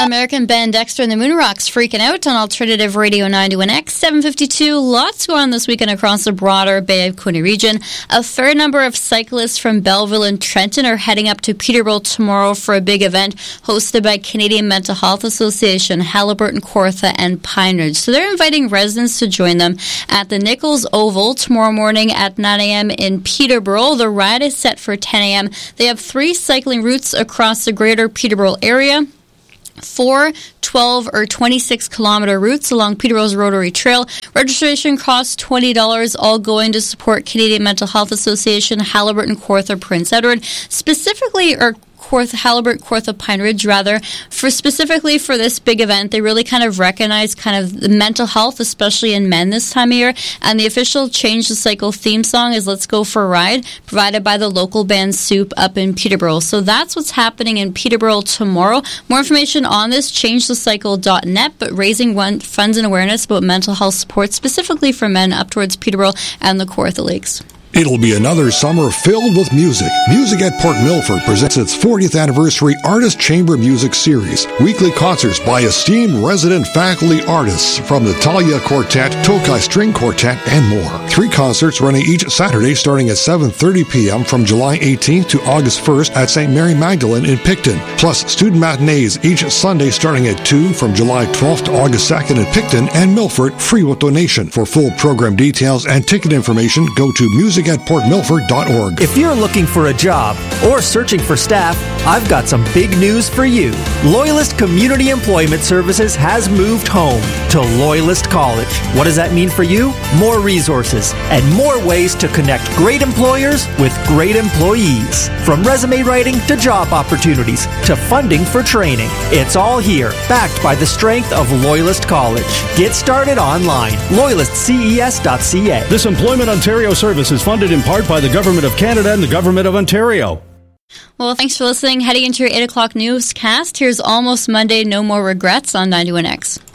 American band Dexter and the Moon Rocks freaking out on Alternative Radio 91X. 7:52. Lots going on this weekend across the broader Bay of Quinte region. A fair number of cyclists from Belleville and Trenton are heading up to Peterborough tomorrow for a big event hosted by Canadian Mental Health Association, Haliburton, Kawartha, and Pine Ridge. So they're inviting residents to join them at the Nichols Oval tomorrow morning at 9 a.m. in Peterborough. The ride is set for 10 a.m. They have 3 cycling routes across the greater Peterborough area. 4, 12, or 26-kilometer routes along Peterborough's Rotary Trail. Registration costs $20, all going to support Canadian Mental Health Association, Haliburton, Kawartha, Prince Edward, Haliburton, Kawartha, Pine Ridge, specifically for this big event. They really kind of recognize kind of the mental health, especially in men this time of year. And the official Change the Cycle theme song is Let's Go for a Ride, provided by the local band Soup up in Peterborough. So that's what's happening in Peterborough tomorrow. More information on this, changethecycle.net, but raising funds and awareness about mental health support, specifically for men up towards Peterborough and the Kawartha Lakes. It'll be another summer filled with music. Music at Port Milford presents its 40th anniversary Artist Chamber Music Series. Weekly concerts by esteemed resident faculty artists from the Talia Quartet, Tokai String Quartet, and more. 3 concerts running each Saturday starting at 7:30 p.m. from July 18th to August 1st at St. Mary Magdalene in Picton. Plus student matinees each Sunday starting at 2 from July 12th to August 2nd in Picton and Milford, free with donation. For full program details and ticket information, go to music@portmilford.org. If you're looking for a job or searching for staff, I've got some big news for you. Loyalist Community Employment Services has moved home to Loyalist College. What does that mean for you? More resources and more ways to connect great employers with great employees. From resume writing to job opportunities to funding for training. It's all here, backed by the strength of Loyalist College. Get started online. LoyalistCES.ca. This Employment Ontario service is funded in part by the Government of Canada and the Government of Ontario. Well, thanks for listening. Heading into your 8 o'clock newscast, here's Almost Monday, No More Regrets on 91X.